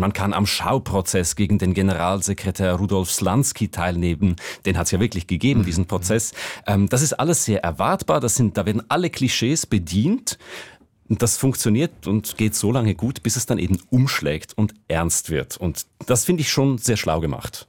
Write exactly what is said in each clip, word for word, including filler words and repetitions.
man kann am Schauprozess gegen den Generalsekretär Rudolf Slansky teilnehmen. Den hat es ja wirklich gegeben, diesen Prozess. Ähm, das ist alles sehr erwartbar. Das sind, da werden alle Klischees bedient. Und das funktioniert und geht so lange gut, bis es dann eben umschlägt und ernst wird. Und das finde ich schon sehr schlau gemacht.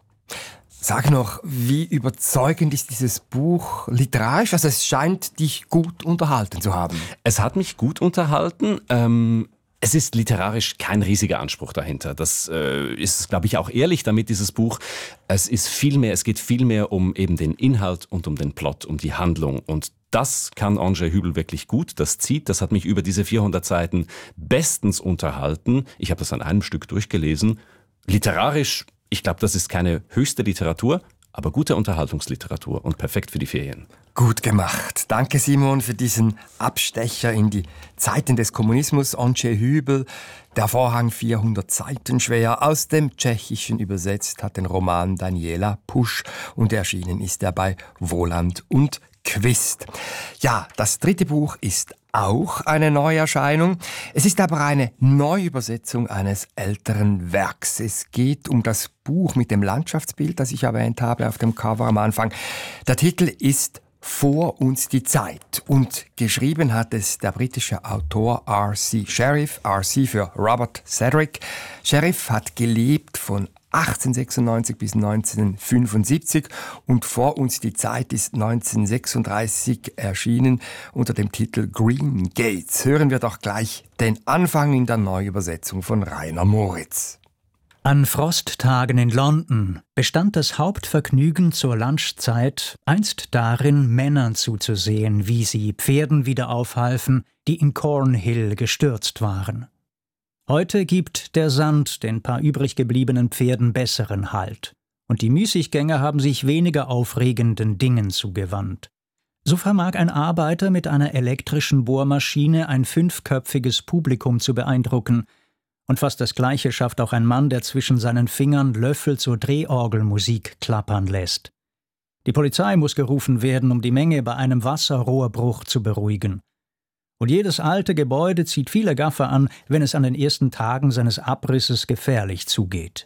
Sag noch, wie überzeugend ist dieses Buch literarisch? Also es scheint dich gut unterhalten zu haben. Es hat mich gut unterhalten. Ähm, es ist literarisch kein riesiger Anspruch dahinter. Das äh, ist, glaube ich, auch ehrlich damit, dieses Buch. Es ist viel mehr, es geht viel mehr um eben den Inhalt und um den Plot, um die Handlung. Und das kann Andrzej Hübel wirklich gut. Das zieht, das hat mich über diese vierhundert Seiten bestens unterhalten. Ich habe das an einem Stück durchgelesen. Literarisch, ich glaube, das ist keine höchste Literatur, aber gute Unterhaltungsliteratur und perfekt für die Ferien. Gut gemacht. Danke, Simon, für diesen Abstecher in die Zeiten des Kommunismus. Andrzej Hübel, Der Vorhang, vierhundert Seiten schwer, aus dem Tschechischen übersetzt hat den Roman Daniela Pusch und erschienen ist er bei Wohland und Quist. Ja, das dritte Buch ist auch eine Neuerscheinung. Es ist aber eine Neuübersetzung eines älteren Werks. Es geht um das Buch mit dem Landschaftsbild, das ich erwähnt habe auf dem Cover am Anfang. Der Titel ist Vor uns die Zeit und geschrieben hat es der britische Autor R C Sherriff, R C für Robert Cedric. Sherriff hat gelebt von achtzehnhundertsechsundneunzig bis neunzehnhundertfünfundsiebzig und Vor uns die Zeit ist neunzehnhundertsechsunddreißig erschienen unter dem Titel Green Gates. Hören wir doch gleich den Anfang in der Neuübersetzung von Rainer Moritz. An Frosttagen in London bestand das Hauptvergnügen zur Lunchzeit einst darin, Männern zuzusehen, wie sie Pferden wieder aufhalfen, die in Cornhill gestürzt waren. Heute gibt der Sand den paar übrig gebliebenen Pferden besseren Halt, und die Müßiggänger haben sich weniger aufregenden Dingen zugewandt. So vermag ein Arbeiter mit einer elektrischen Bohrmaschine ein fünfköpfiges Publikum zu beeindrucken, und fast das Gleiche schafft auch ein Mann, der zwischen seinen Fingern Löffel zur Drehorgelmusik klappern lässt. Die Polizei muss gerufen werden, um die Menge bei einem Wasserrohrbruch zu beruhigen. Und jedes alte Gebäude zieht viele Gaffer an, wenn es an den ersten Tagen seines Abrisses gefährlich zugeht.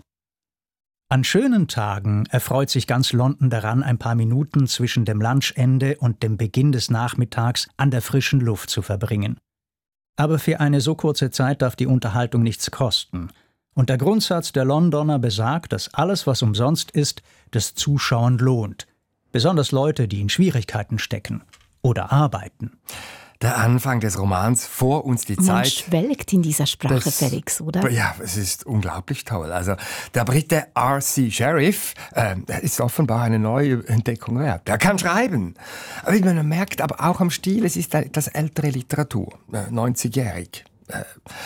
An schönen Tagen erfreut sich ganz London daran, ein paar Minuten zwischen dem Lunchende und dem Beginn des Nachmittags an der frischen Luft zu verbringen. Aber für eine so kurze Zeit darf die Unterhaltung nichts kosten. Und der Grundsatz der Londoner besagt, dass alles, was umsonst ist, das Zuschauen lohnt. Besonders Leute, die in Schwierigkeiten stecken oder arbeiten. Der Anfang des Romans Vor uns die Zeit. Man schwelgt in dieser Sprache, das, Felix, oder? Ja, es ist unglaublich toll. Also der Brite R C Sherriff äh, ist offenbar eine neue Entdeckung wert. Er kann schreiben. Aber wie man merkt, aber auch am Stil, es ist etwas ältere Literatur, äh, neunzigjährig. Äh,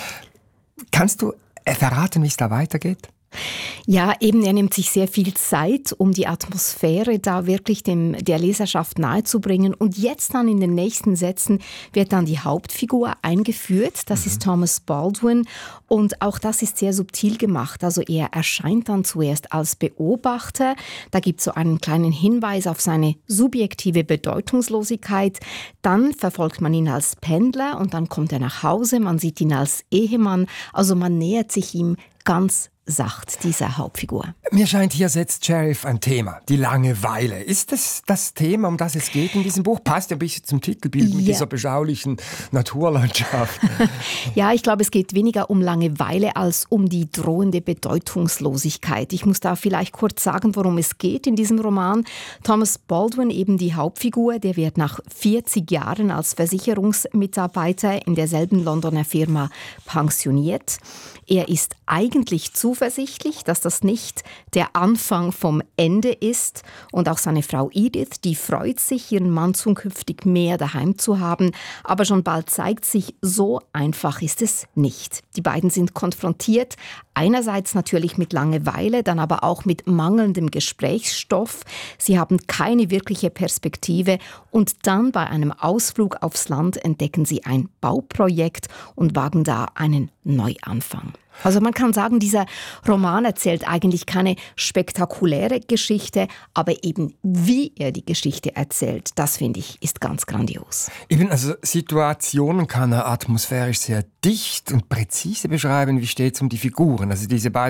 kannst du verraten, wie es da weitergeht? Ja, eben, er nimmt sich sehr viel Zeit, um die Atmosphäre da wirklich dem, der Leserschaft nahezubringen. Und jetzt dann in den nächsten Sätzen wird dann die Hauptfigur eingeführt. Das mhm. ist Thomas Baldwin. Und auch das ist sehr subtil gemacht. Also er erscheint dann zuerst als Beobachter. Da gibt es so einen kleinen Hinweis auf seine subjektive Bedeutungslosigkeit. Dann verfolgt man ihn als Pendler und dann kommt er nach Hause. Man sieht ihn als Ehemann. Also man nähert sich ihm ganz sacht, dieser Hauptfigur. Mir scheint, hier setzt Sherriff ein Thema, die Langeweile. Ist das das Thema, um das es geht in diesem Buch? Passt ja ein bisschen zum Titelbild mit ja. dieser beschaulichen Naturlandschaft. Ja, ich glaube, es geht weniger um Langeweile als um die drohende Bedeutungslosigkeit. Ich muss da vielleicht kurz sagen, worum es geht in diesem Roman. Thomas Baldwin, eben die Hauptfigur, der wird nach vierzig Jahren als Versicherungsmitarbeiter in derselben Londoner Firma pensioniert. Er ist eigentlich zuversichtlich, dass das nicht der Anfang vom Ende ist. Und auch seine Frau Edith, die freut sich, ihren Mann zukünftig mehr daheim zu haben. Aber schon bald zeigt sich, so einfach ist es nicht. Die beiden sind konfrontiert, einerseits natürlich mit Langeweile, dann aber auch mit mangelndem Gesprächsstoff. Sie haben keine wirkliche Perspektive. Und dann bei einem Ausflug aufs Land entdecken sie ein Bauprojekt und wagen da einen Neuanfang. Also man kann sagen, dieser Roman erzählt eigentlich keine spektakuläre Geschichte, aber eben wie er die Geschichte erzählt, das finde ich, ist ganz grandios. Eben, also Situationen kann er atmosphärisch sehr dicht und präzise beschreiben. Wie steht es um die Figuren? Also diese beiden